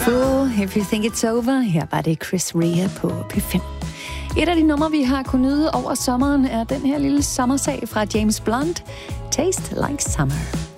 Tool, If You Think It's Over. Her var det Chris Rea på P5. Et af de numre, vi har kunnet nyde over sommeren, er den her lille sommersag fra James Blunt, Taste Like Summer.